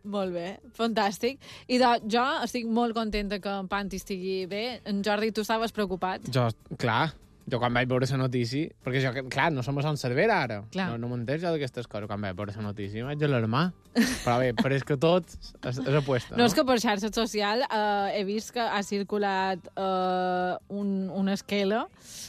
Molt bé, fantàstic. I jo estic molt contenta que en Panti estigui bé. En Jordi, tu estaves preocupat? Jo quan vaig veure la notícia, perquè jo, clar, no som a Sant Cervera ara, no m'entens jo d'aquestes coses, quan vaig veure la notícia vaig alarmar, però bé, pareix que tot és apuesta. No, és que per xarxa social he vist que ha circulat una esquela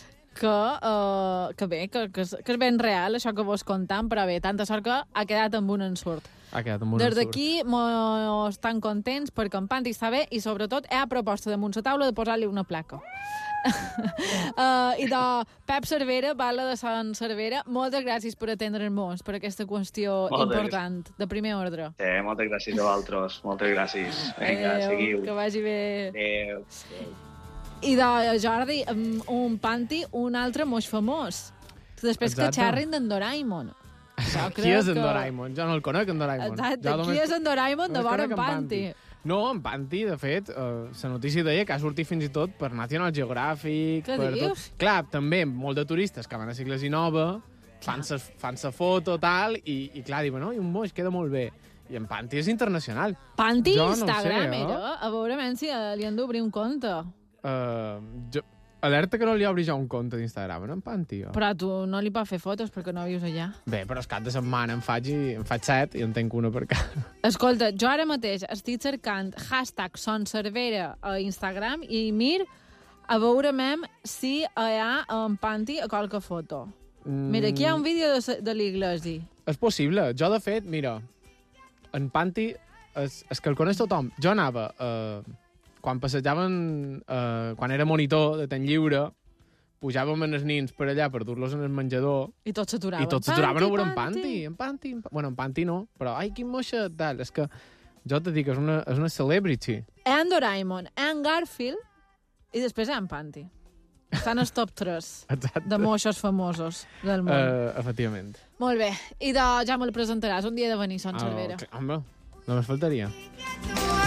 que bé, que és ben real, això que vos contam, però bé, tanta sort que ha quedat amb un ensurt. Des d'aquí estan contents perquè en Panti està bé i sobretot hi ha proposta damunt la taula de posar-li una placa. I de Pep Cervera, Bala de Sant Cervera, moltes gràcies per atendre'ns per aquesta qüestió important, de primer ordre. Sí, moltes gràcies a vosaltres, moltes gràcies. Vinga, seguiu. Que vagi bé. Adéu. I de Jordi, un Panti, un altre moix famós. Després que xerrin d'en Doraemon. Qui és en Doraemon? Jo no el conec, en Doraemon. Exacte, qui és en Doraemon de vora en Panti? No, en Panti, de fet, la notícia deia que ha sortit fins i tot per National Geographic. Què dius? Clar, també molt de turistes que van a segle XIX, fan sa foto, tal, i clar, diuen, no, i un moix queda molt bé. I en Panti és internacional. Panti Instagram, era? A veure si li han d'obrir un compte. Alerta que no li obri ja un compte d'Instagram, no, en Panti? Però tu no li pots fer fotos perquè no vius allà. Bé, però és cap de setmana em faig 7 i en tenc una per cada. Escolta, jo ara mateix estic cercant #SonCervera a Instagram i a veure si hi ha en Panti a qualque foto. Mira, aquí hi ha un vídeo de l'Iglesi. És possible. Jo, de fet, mira, en Panti és que el coneix tothom. Jo anava... quan passejaven, quan era monitor de temps lliure, pujàvem amb els nins per allà per dur-los en el menjador. I tots s'aturaven. I tots s'aturaven a veure en Panti. Bueno, en Panti no, però ai, quin moixet, tal. És que jo te dic, és una celebrity. En Doraemon, en Garfield i després en Panti. Estan els top 3 de moixos famosos del món. Efectivament. Molt bé. I ja me'l presentaràs un dia de venir a Sant Cervera. Home, només faltaria.